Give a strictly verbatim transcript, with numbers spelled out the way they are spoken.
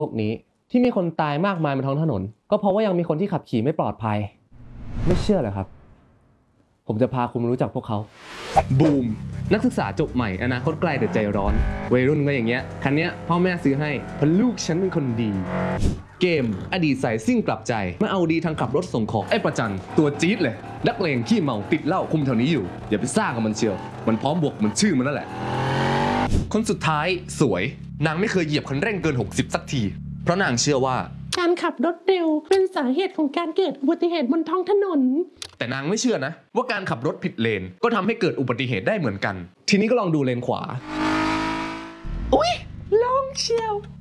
พวกนี้ที่มีคนตายมากมายบนท้องถนนก็เพราะว่ายังมีคนที่ขับขี่ไม่ปลอดภัยไม่เชื่อเหรอครับผมจะพาคุณมารู้จักพวกเขาบูมนักศึกษาจบใหม่อนาคตไกลแต่ใจร้อนวัยรุ่นก็อย่างเงี้ยคันเนี้ยพ่อแม่ซื้อให้เพราะลูกฉันเป็นคนดีเกมอดีตสายซิ่งกลับใจมาเอาดีทางขับรถส่งของไอ้ประจันตัวจี๊ดเลยนักเลงขี้เมาติดเหล้าคุมแถวนี้อยู่อย่าไปซ่ากับมันเชียวมันพร้อมบวกมันชื่อมันนั่นแหละคนสุดท้ายสวยนางไม่เคยเหยียบคันเร่งเกินหกสิบสักทีเพราะนางเชื่อว่าการขับรถเร็วเป็นสาเหตุของการเกิดอุบัติเหตุบนท้องถนนแต่นางไม่เชื่อนะว่าการขับรถผิดเลนก็ทำให้เกิดอุบัติเหตุได้เหมือนกันทีนี้ก็ลองดูเลนขวาอุ๊ยลองเชียว